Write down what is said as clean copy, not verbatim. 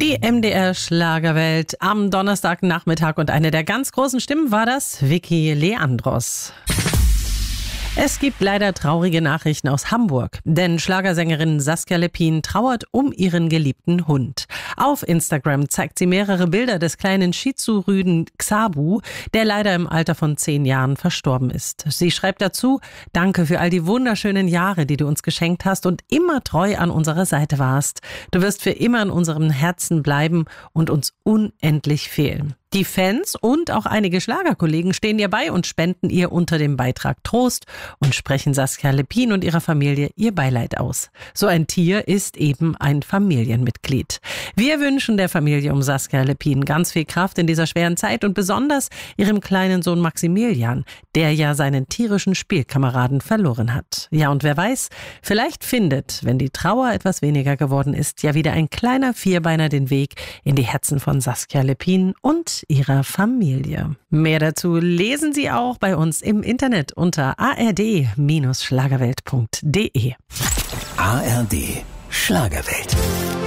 Die MDR Schlagerwelt am Donnerstagnachmittag und eine der ganz großen Stimmen war das Vicky Leandros. Es gibt leider traurige Nachrichten aus Hamburg, denn Schlagersängerin Saskia Leppin trauert um ihren geliebten Hund. Auf Instagram zeigt sie mehrere Bilder des kleinen Shih-Tzu-Rüden Xabu, der leider im Alter von 10 Jahren verstorben ist. Sie schreibt dazu: Danke für all die wunderschönen Jahre, die du uns geschenkt hast und immer treu an unserer Seite warst. Du wirst für immer in unserem Herzen bleiben und uns unendlich fehlen. Die Fans und auch einige Schlagerkollegen stehen ihr bei und spenden ihr unter dem Beitrag Trost und sprechen Saskia Leppin und ihrer Familie ihr Beileid aus. So ein Tier ist eben ein Familienmitglied. Wir wünschen der Familie um Saskia Leppin ganz viel Kraft in dieser schweren Zeit und besonders ihrem kleinen Sohn Maximilian, der ja seinen tierischen Spielkameraden verloren hat. Ja, und wer weiß, vielleicht findet, wenn die Trauer etwas weniger geworden ist, ja wieder ein kleiner Vierbeiner den Weg in die Herzen von Saskia Leppin und ihrer Familie. Mehr dazu lesen Sie auch bei uns im Internet unter ard-schlagerwelt.de. ARD Schlagerwelt.